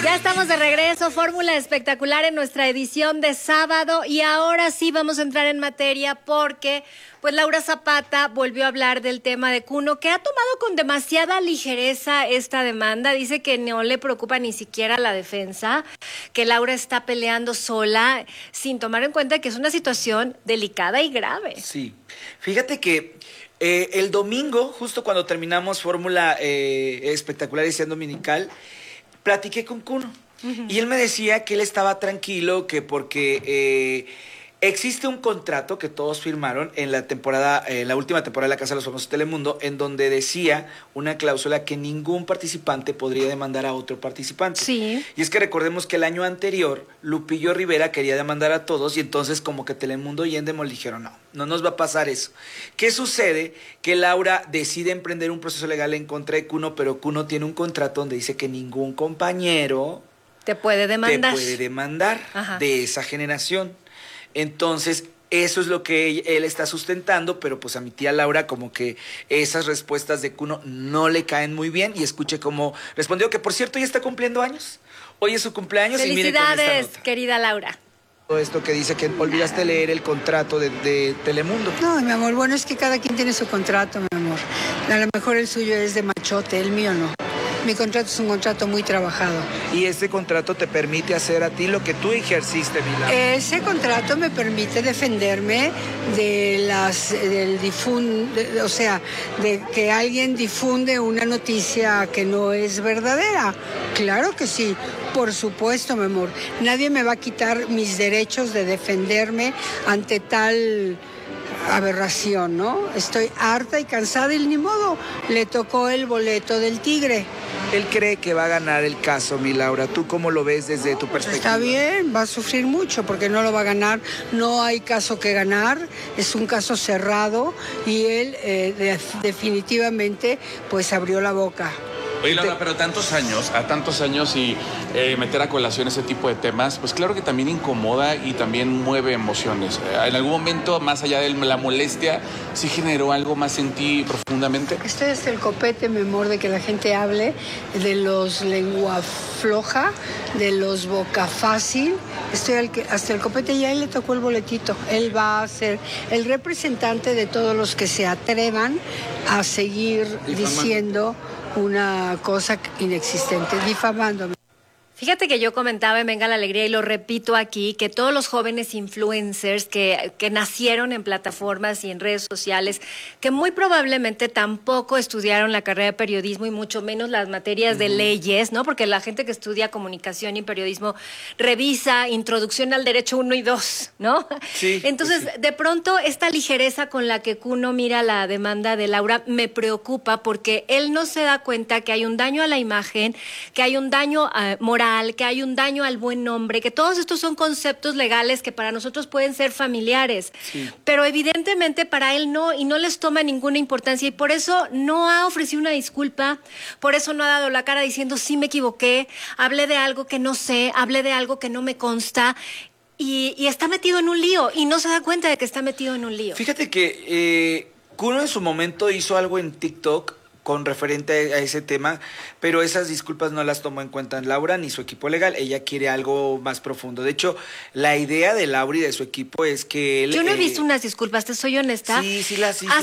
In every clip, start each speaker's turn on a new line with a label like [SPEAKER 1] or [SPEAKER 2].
[SPEAKER 1] Ya estamos de regreso, Fórmula Espectacular en nuestra edición de sábado y ahora sí vamos a entrar en materia porque pues Laura Zapata volvió a hablar del tema de Kuno, que ha tomado con demasiada ligereza esta demanda. Dice que no le preocupa ni siquiera la defensa, que Laura está peleando sola sin tomar en cuenta que es una situación delicada y grave.
[SPEAKER 2] Sí, fíjate que el domingo, justo cuando terminamos Fórmula Espectacular edición dominical, platiqué con Kuno. Y él me decía que él estaba tranquilo, que porque existe un contrato que todos firmaron en la temporada, la última temporada de La Casa de los Famosos Telemundo, en donde decía una cláusula que ningún participante podría demandar a otro participante.
[SPEAKER 1] Sí.
[SPEAKER 2] Y es que recordemos que el año anterior Lupillo Rivera quería demandar a todos y entonces como que Telemundo y Endemol dijeron no nos va a pasar eso. ¿Qué sucede? Que Laura decide emprender un proceso legal en contra de Kuno, pero Kuno tiene un contrato donde dice que ningún compañero
[SPEAKER 1] te puede demandar
[SPEAKER 2] Ajá. de esa generación. Entonces, eso es lo que él está sustentando, pero pues a mi tía Laura como que esas respuestas de Kuno no le caen muy bien y escuche cómo respondió, que por cierto ya está cumpliendo años. Hoy es su cumpleaños.
[SPEAKER 1] Felicidades,
[SPEAKER 2] y mire con esta nota.
[SPEAKER 1] Querida Laura.
[SPEAKER 2] Todo esto que dice que olvidaste leer el contrato de Telemundo.
[SPEAKER 3] No, mi amor, bueno, es que cada quien tiene su contrato, mi amor. A lo mejor el suyo es de machote, el mío no. Mi contrato es un contrato muy trabajado.
[SPEAKER 2] ¿Y ese contrato te permite hacer a ti lo que tú ejerciste, Milán?
[SPEAKER 3] Ese contrato me permite defenderme de de que alguien difunde una noticia que no es verdadera. Claro que sí, por supuesto, mi amor. Nadie me va a quitar mis derechos de defenderme ante tal aberración, ¿no? Estoy harta y cansada y ni modo, le tocó el boleto del tigre.
[SPEAKER 2] Él cree que va a ganar el caso, mi Laura. ¿Tú cómo lo ves desde tu perspectiva?
[SPEAKER 3] Está bien, va a sufrir mucho porque no lo va a ganar. No hay caso que ganar, es un caso cerrado y él definitivamente pues abrió la boca.
[SPEAKER 4] Oye, Laura, pero a tantos años y meter a colación ese tipo de temas, pues claro que también incomoda y también mueve emociones. En algún momento, más allá de la molestia, ¿sí generó algo más en ti profundamente?
[SPEAKER 3] Estoy hasta el copete, mi amor, de que la gente hable de los lengua floja, de los boca fácil. Estoy hasta el copete y a él le tocó el boletito. Él va a ser el representante de todos los que se atrevan a seguir diciendo una cosa inexistente, difamándome.
[SPEAKER 1] Fíjate que yo comentaba en Venga la Alegría y lo repito aquí, que todos los jóvenes influencers que nacieron en plataformas y en redes sociales, que muy probablemente tampoco estudiaron la carrera de periodismo y mucho menos las materias de leyes, ¿no? Porque la gente que estudia comunicación y periodismo revisa Introducción al Derecho 1 y 2, ¿no?
[SPEAKER 2] Sí.
[SPEAKER 1] Entonces,
[SPEAKER 2] pues sí.
[SPEAKER 1] De pronto, esta ligereza con la que Kuno mira la demanda de Laura me preocupa porque él no se da cuenta que hay un daño a la imagen, que hay un daño moral, que hay un daño al buen nombre, que todos estos son conceptos legales que para nosotros pueden ser familiares, pero evidentemente para él no, y no les toma ninguna importancia, y por eso no ha ofrecido una disculpa, por eso no ha dado la cara diciendo sí me equivoqué, hablé de algo que no sé, hablé de algo que no me consta, y está metido en un lío, y no se da cuenta de que está metido en un lío.
[SPEAKER 2] Fíjate que Kuno en su momento hizo algo en TikTok con referente a ese tema, pero esas disculpas no las tomó en cuenta Laura ni su equipo legal. Ella quiere algo más profundo. De hecho, la idea de Laura y de su equipo es que él...
[SPEAKER 1] Yo no he visto unas disculpas, te soy honesta.
[SPEAKER 2] Sí las hizo.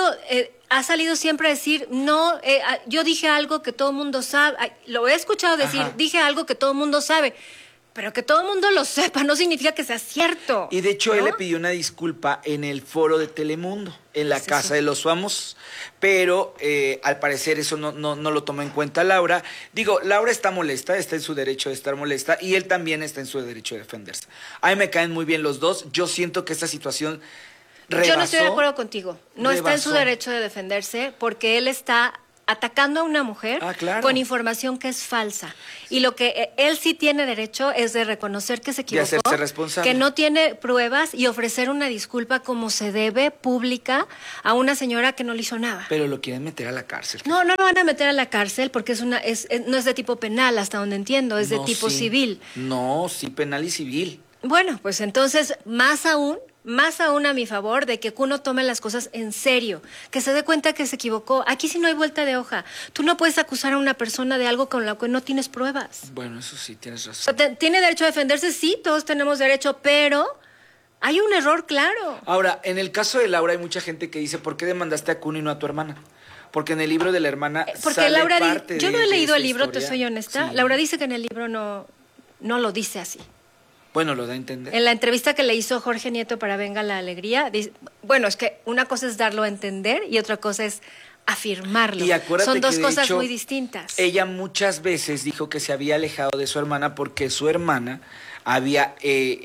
[SPEAKER 1] Ha salido siempre a decir, no, yo dije algo que todo el mundo sabe. Lo he escuchado decir, dije algo que todo el mundo sabe. Pero que todo el mundo lo sepa no significa que sea cierto.
[SPEAKER 2] Y de hecho,
[SPEAKER 1] ¿no?
[SPEAKER 2] él le pidió una disculpa en el foro de Telemundo, en la Casa de los Famosos. Pero al parecer eso no lo tomó en cuenta Laura. Digo, Laura está molesta, está en su derecho de estar molesta, y él también está en su derecho de defenderse. A mí me caen muy bien los dos. Yo siento que esta situación rebasó.
[SPEAKER 1] Yo no estoy de acuerdo contigo. No está en su derecho de defenderse porque él está atacando a una mujer con información que es falsa. Y lo que él sí tiene derecho es de reconocer que se equivocó,
[SPEAKER 2] de hacerse responsable,
[SPEAKER 1] que no tiene pruebas y ofrecer una disculpa como se debe, pública, a una señora que no le hizo nada.
[SPEAKER 2] Pero lo quieren meter a la cárcel.
[SPEAKER 1] No lo van a meter a la cárcel porque no es de tipo penal, hasta donde entiendo, es de tipo civil.
[SPEAKER 2] No, sí, penal y civil.
[SPEAKER 1] Bueno, pues entonces, más aún, más aún a mi favor, de que Kuno tome las cosas en serio, que se dé cuenta que se equivocó. Aquí sí no hay vuelta de hoja. Tú no puedes acusar a una persona de algo con lo que no tienes pruebas.
[SPEAKER 2] Bueno, eso sí, tienes
[SPEAKER 1] O
[SPEAKER 2] razón.
[SPEAKER 1] sea, ¿tiene derecho a defenderse? Sí, todos tenemos derecho, pero hay un error claro.
[SPEAKER 2] Ahora, en el caso de Laura hay mucha gente que dice, ¿por qué demandaste a Kuno y no a tu hermana? Porque en el libro de la hermana
[SPEAKER 1] Porque
[SPEAKER 2] sale
[SPEAKER 1] Laura
[SPEAKER 2] parte
[SPEAKER 1] yo no he
[SPEAKER 2] de
[SPEAKER 1] leído
[SPEAKER 2] esa
[SPEAKER 1] el libro, te
[SPEAKER 2] historia.
[SPEAKER 1] soy honesta.
[SPEAKER 2] Sí.
[SPEAKER 1] Laura dice que en el libro no lo dice así.
[SPEAKER 2] Bueno, lo da a entender.
[SPEAKER 1] En la entrevista que le hizo Jorge Nieto para Venga la Alegría, dice, bueno, es que una cosa es darlo a entender y otra cosa es afirmarlo.
[SPEAKER 2] Y acuérdate
[SPEAKER 1] Son dos
[SPEAKER 2] que, de
[SPEAKER 1] cosas
[SPEAKER 2] hecho,
[SPEAKER 1] muy distintas.
[SPEAKER 2] Ella muchas veces dijo que se había alejado de su hermana porque su hermana había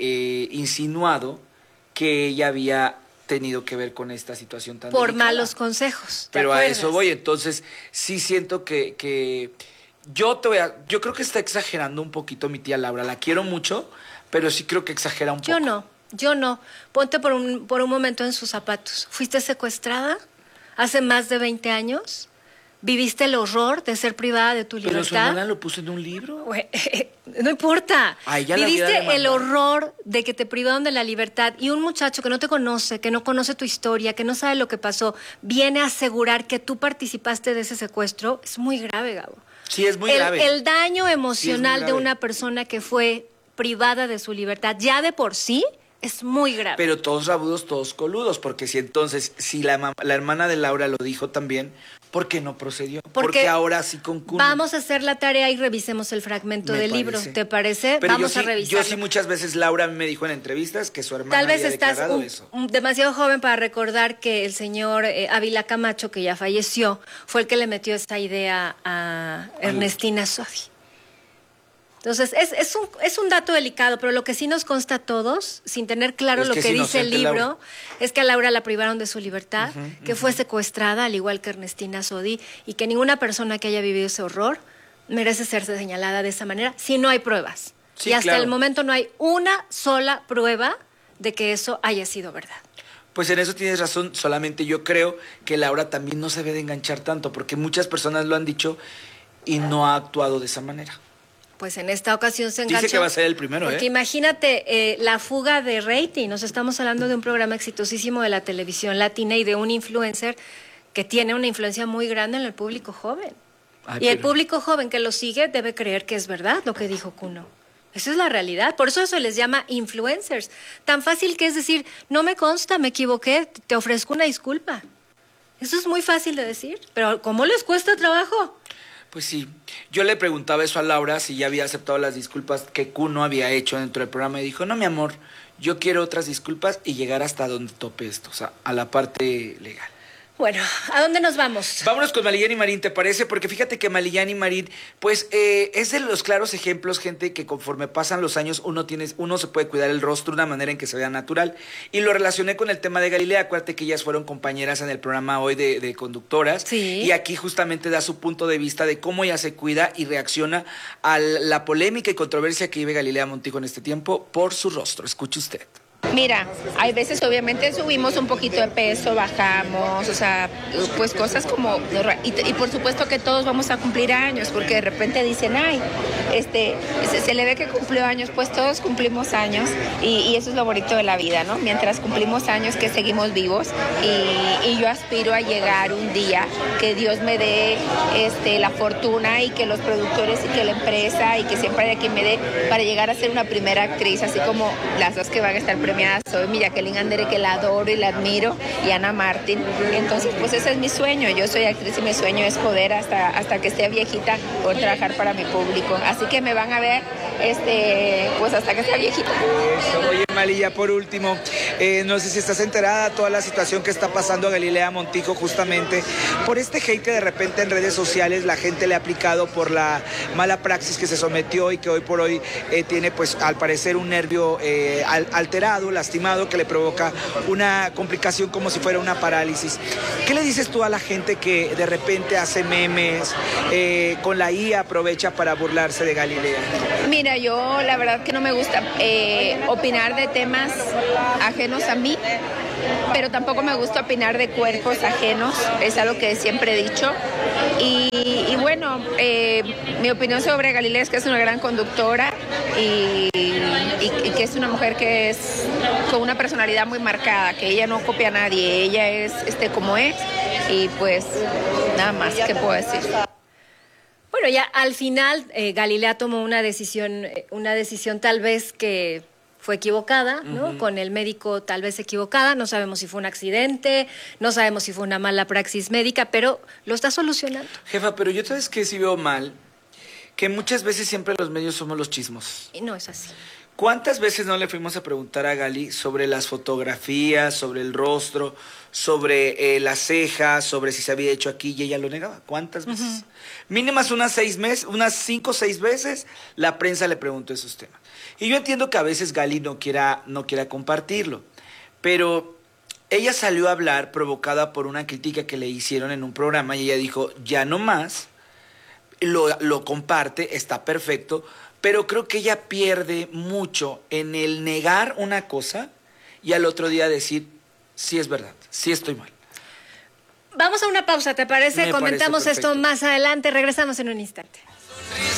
[SPEAKER 2] insinuado que ella había tenido que ver con esta situación tan
[SPEAKER 1] Por
[SPEAKER 2] delicada.
[SPEAKER 1] malos consejos. ¿te
[SPEAKER 2] Pero a
[SPEAKER 1] acuerdas?
[SPEAKER 2] eso voy, entonces sí siento que yo creo que está exagerando un poquito mi tía Laura, la quiero mucho, pero sí creo que exagera un poco.
[SPEAKER 1] Yo no. Ponte por un momento en sus zapatos. ¿Fuiste secuestrada hace más de 20 años? ¿Viviste el horror de ser privada de tu
[SPEAKER 2] Pero su
[SPEAKER 1] libertad?
[SPEAKER 2] hermana lo puso en un libro.
[SPEAKER 1] No importa.
[SPEAKER 2] A ella la hubiera
[SPEAKER 1] Viviste el
[SPEAKER 2] demandado.
[SPEAKER 1] horror de que te privaron de la libertad y un muchacho que no te conoce, que no conoce tu historia, que no sabe lo que pasó, viene a asegurar que tú participaste de ese secuestro. Es muy grave, Gabo.
[SPEAKER 2] Sí, es muy grave.
[SPEAKER 1] El daño emocional de
[SPEAKER 2] grave.
[SPEAKER 1] una persona que fue privada de su libertad ya de por sí es muy grave.
[SPEAKER 2] Pero todos rabudos, todos coludos, porque si la hermana de Laura lo dijo también, ¿por qué no procedió? Porque ahora sí con Kuno.
[SPEAKER 1] Vamos a hacer la tarea y revisemos el fragmento
[SPEAKER 2] Me
[SPEAKER 1] del
[SPEAKER 2] parece.
[SPEAKER 1] libro. ¿Te parece?
[SPEAKER 2] Pero
[SPEAKER 1] Vamos
[SPEAKER 2] yo
[SPEAKER 1] a
[SPEAKER 2] sí,
[SPEAKER 1] revisarlo.
[SPEAKER 2] Yo sí muchas veces Laura me dijo en entrevistas que su hermana
[SPEAKER 1] Tal vez
[SPEAKER 2] había
[SPEAKER 1] estás
[SPEAKER 2] declarado eso.
[SPEAKER 1] demasiado joven para recordar que el señor Ávila Camacho, que ya falleció, fue el que le metió esta idea a Ernestina Sodi. Entonces, es un dato delicado, pero lo que sí nos consta a todos, sin tener claro
[SPEAKER 2] Es
[SPEAKER 1] lo
[SPEAKER 2] que
[SPEAKER 1] que
[SPEAKER 2] es
[SPEAKER 1] dice el
[SPEAKER 2] inocente,
[SPEAKER 1] libro,
[SPEAKER 2] Laura.
[SPEAKER 1] es que a Laura la privaron de su libertad, que fue secuestrada, al igual que Ernestina Sodi, y que ninguna persona que haya vivido ese horror merece ser señalada de esa manera si no hay pruebas.
[SPEAKER 2] Sí,
[SPEAKER 1] y hasta
[SPEAKER 2] claro.
[SPEAKER 1] el momento no hay una sola prueba de que eso haya sido verdad.
[SPEAKER 2] Pues en eso tienes razón, solamente yo creo que Laura también no se debe de enganchar tanto, porque muchas personas lo han dicho y no ha actuado de esa manera.
[SPEAKER 1] Pues en esta ocasión se enganchó.
[SPEAKER 2] Dice que va a ser el primero,
[SPEAKER 1] Porque imagínate, la fuga de rating. Nos estamos hablando de un programa exitosísimo de la televisión latina y de un influencer que tiene una influencia muy grande en el público joven.
[SPEAKER 2] Ay,
[SPEAKER 1] Y el
[SPEAKER 2] pero-
[SPEAKER 1] público joven que lo sigue debe creer que es verdad lo que dijo Kuno. Esa es la realidad. Por eso se les llama influencers. Tan fácil que es decir, no me consta, me equivoqué, te ofrezco una disculpa. Eso es muy fácil de decir. Pero ¿cómo les cuesta trabajo?
[SPEAKER 2] Pues sí, yo le preguntaba eso a Laura si ya había aceptado las disculpas que Kuno había hecho dentro del programa y dijo, no mi amor, yo quiero otras disculpas y llegar hasta donde tope esto, o sea, a la parte legal.
[SPEAKER 1] Bueno, ¿a dónde nos vamos?
[SPEAKER 2] Vámonos con Malillán y Marín, ¿te parece? Porque fíjate que Malillán y Marín, pues es de los claros ejemplos, gente, que conforme pasan los años uno se puede cuidar el rostro de una manera en que se vea natural. Y lo relacioné con el tema de Galilea. Acuérdate que ellas fueron compañeras en el programa hoy de conductoras.
[SPEAKER 1] Sí.
[SPEAKER 2] Y aquí justamente da su punto de vista de cómo ella se cuida y reacciona a la polémica y controversia que vive Galilea Montijo en este tiempo por su rostro. Escuche usted.
[SPEAKER 5] Mira, hay veces obviamente subimos un poquito de peso, bajamos, o sea, pues cosas como, y por supuesto que todos vamos a cumplir años, porque de repente dicen, ay, se le ve que cumplió años, pues todos cumplimos años, y eso es lo bonito de la vida, ¿no? Mientras cumplimos años que seguimos vivos, y yo aspiro a llegar un día que Dios me dé la fortuna y que los productores y que la empresa y que siempre haya quien me dé para llegar a ser una primera actriz, así como las dos que van a estar premiadas soy mi Jacqueline Andere, que la adoro y la admiro, y Ana Martín. Entonces, pues ese es mi sueño. Yo soy actriz y mi sueño es poder hasta que esté viejita poder trabajar para mi público. Así que me van a ver pues hasta que esté viejita.
[SPEAKER 2] Eso. Oye, Malilla, por último, no sé si estás enterada de toda la situación que está pasando a Galilea Montijo justamente por este hate que de repente en redes sociales la gente le ha aplicado por la mala praxis que se sometió y que hoy por hoy tiene pues al parecer un nervio alterado, lastimado, que le provoca una complicación como si fuera una parálisis. ¿Qué le dices tú a la gente que de repente hace memes, con la IA aprovecha para burlarse de Galilea?
[SPEAKER 5] Mira, yo la verdad que no me gusta opinar de temas ajenos a mí. pero tampoco me gusta opinar de cuerpos ajenos, es algo que siempre he dicho. Y bueno, mi opinión sobre Galilea es que es una gran conductora y que es una mujer que es con una personalidad muy marcada, que ella no copia a nadie, ella es como es, y pues nada más, ¿qué puedo decir?
[SPEAKER 1] Bueno, ya al final Galilea tomó una decisión tal vez que fue equivocada, ¿no? Con el médico tal vez equivocada, no sabemos si fue un accidente, no sabemos si fue una mala praxis médica, pero lo está solucionando.
[SPEAKER 2] Jefa, pero yo sabes que sí veo mal, que muchas veces siempre los medios somos los chismos.
[SPEAKER 1] Y no es así.
[SPEAKER 2] ¿Cuántas veces no le fuimos a preguntar a Gali sobre las fotografías, sobre el rostro, sobre las cejas, sobre si se había hecho aquí y ella lo negaba? ¿Cuántas veces? Mínimas unas 5 o 6 veces la prensa le preguntó esos temas. Y yo entiendo que a veces Gali no quiera compartirlo, pero ella salió a hablar provocada por una crítica que le hicieron en un programa y ella dijo, ya no más, lo comparte, está perfecto, pero creo que ella pierde mucho en el negar una cosa y al otro día decir, sí es verdad, sí estoy mal.
[SPEAKER 1] Vamos a una pausa, ¿te parece?
[SPEAKER 2] Me
[SPEAKER 1] Comentamos
[SPEAKER 2] parece
[SPEAKER 1] esto más adelante, regresamos en un instante.